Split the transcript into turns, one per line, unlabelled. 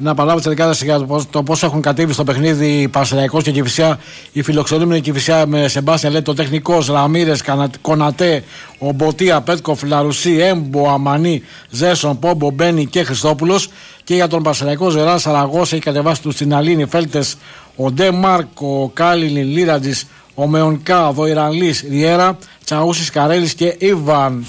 να παραλάβω τι δεκάδε για το πώς έχουν κατέβει στο παιχνίδι Πανσεραϊκός και Κηφισιά. Η φιλοξενούμενη Κηφισιά με Σεμπάστια Λέτε, ο τεχνικός, Ραμίρες, Κονατέ, ο Μποτία, Πέτκοφ, Λαρουσί, Έμπο, Αμανί, Ζέσον, Πόμπο, Μπένι και Χριστόπουλος. Και για τον Πανσεραϊκό, Ζερά Σαραγός έχει κατεβάσει του στην Αλήνη, Φέλτες, ο Ντε Μάρκ, ο Κάλινι, Λίρατζης, ο Μεονκά, ο Βοηρανλής, Ριέρα, Τσαούσης, Καρέλης και Ιβαν.